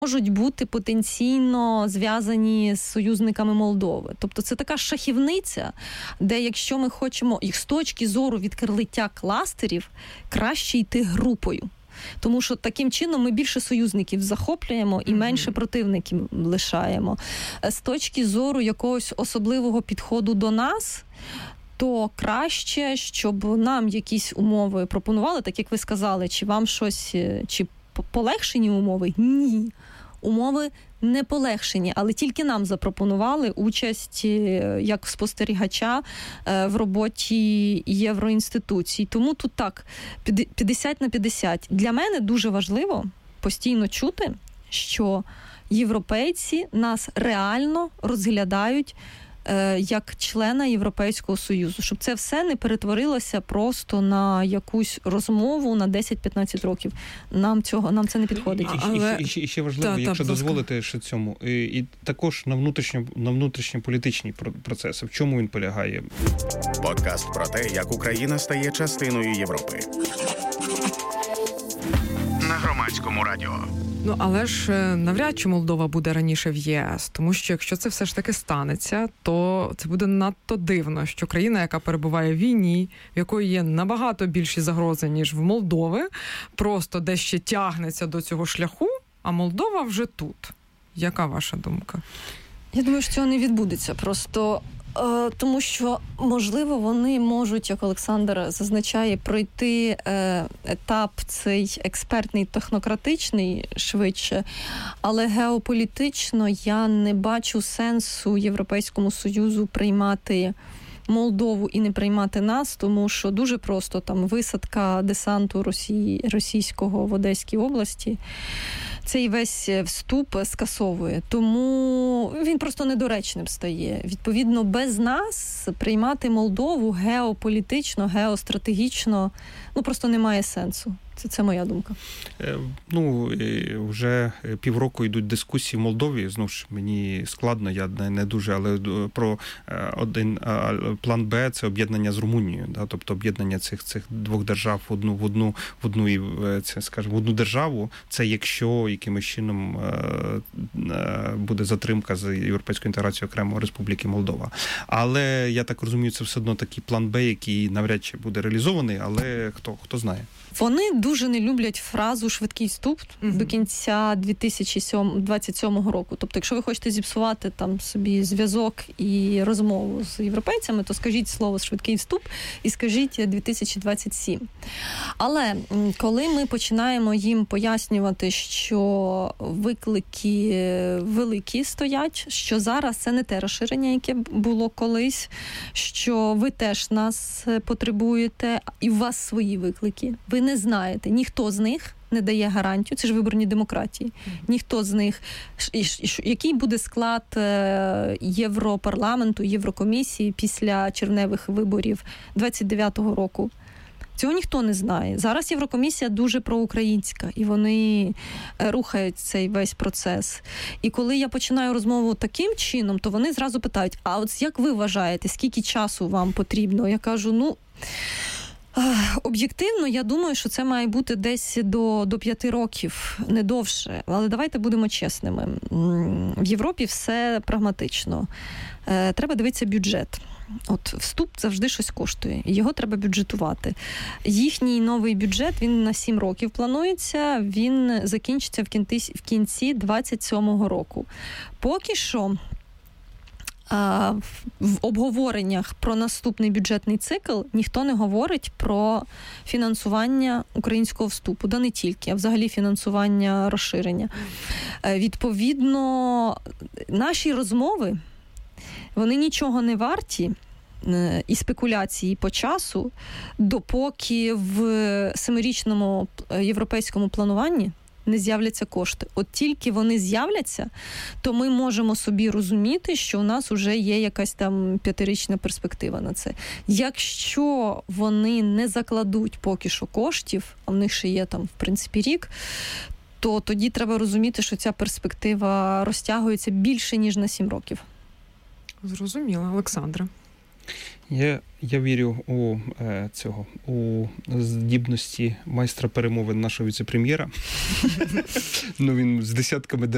можуть бути потенційно зв'язані з союзниками Молдови. Тобто це така шахівниця, де якщо ми хочемо їх з точки зору відкриття кластерів, краще йти групою. Тому що таким чином ми більше союзників захоплюємо і менше противників лишаємо. З точки зору якогось особливого підходу до нас, то краще, щоб нам якісь умови пропонували, так як ви сказали, чи вам щось, чи полегшені умови? Ні. Умови не полегшені, але тільки нам запропонували участь як спостерігача в роботі євроінституцій. Тому тут так, 50/50. Для мене дуже важливо постійно чути, що європейці нас реально розглядають як члена Європейського Союзу, щоб це все не перетворилося просто на якусь розмову на 10-15 років. Нам це не підходить. І ще важливо, якщо дозволите ще цьому, і також на внутрішньополітичні процеси. В чому він полягає? Подкаст про те, як Україна стає частиною Європи. На Громадському радіо. Але ж навряд чи Молдова буде раніше в ЄС, тому що якщо це все ж таки станеться, то це буде надто дивно, що країна, яка перебуває в війні, в якої є набагато більші загрози, ніж в Молдови, просто десь ще тягнеться до цього шляху, а Молдова вже тут. Яка ваша думка? Я думаю, що цього не відбудеться. Просто тому що, можливо, вони можуть, як Олександр зазначає, пройти етап цей експертний, технократичний швидше, але геополітично я не бачу сенсу Європейському Союзу приймати Молдову і не приймати нас, тому що дуже просто там висадка десанту російського в Одеській області цей весь вступ скасовує. Тому він просто недоречним стає. Відповідно, без нас приймати Молдову геополітично, геостратегічно, просто немає сенсу. Це моя думка. Вже півроку йдуть дискусії в Молдові. Знову ж мені складно, я не дуже, але про один план Б – це об'єднання з Румунією. Да? Тобто об'єднання цих двох держав в одну державу. Це якщо якимось чином буде затримка з європейською інтеграцією окремо Республіки Молдова. Але, я так розумію, це все одно такий план Б, який навряд чи буде реалізований, але хто знає. Вони дуже не люблять фразу «швидкий вступ» до кінця 2027 року. Тобто, якщо ви хочете зіпсувати там собі зв'язок і розмову з європейцями, то скажіть слово «швидкий вступ» і скажіть 2027. Але коли ми починаємо їм пояснювати, що виклики великі стоять, що зараз це не те розширення, яке було колись, що ви теж нас потребуєте, і у вас свої виклики. Ви не знаєте, ніхто з них не дає гарантію, це ж виборні демократії, ніхто з них, який буде склад Європарламенту, Єврокомісії після червневих виборів 29-го року. Цього ніхто не знає. Зараз Єврокомісія дуже проукраїнська, і вони рухають цей весь процес. І коли я починаю розмову таким чином, то вони зразу питають, а от як ви вважаєте, скільки часу вам потрібно? Я кажу, об'єктивно, я думаю, що це має бути десь до 5 років, не довше. Але давайте будемо чесними. В Європі все прагматично. Треба дивитися бюджет. От вступ завжди щось коштує, його треба бюджетувати. Їхній новий бюджет, він на 7 років планується, він закінчиться в кінці 27-го року. Поки що в обговореннях про наступний бюджетний цикл ніхто не говорить про фінансування українського вступу, да не тільки, а взагалі фінансування розширення. Відповідно, наші розмови, вони нічого не варті, і спекуляції по часу, допоки в 7-річному європейському плануванні не з'являться кошти. От тільки вони з'являться, то ми можемо собі розуміти, що у нас вже є якась там 5-річна перспектива на це. Якщо вони не закладуть поки що коштів, а в них ще є там, в принципі, рік, то тоді треба розуміти, що ця перспектива розтягується більше, ніж на 7 років. Зрозуміло. Олександра. Я вірю у здібності майстра перемовин нашого віце-прем'єра. Він з десятками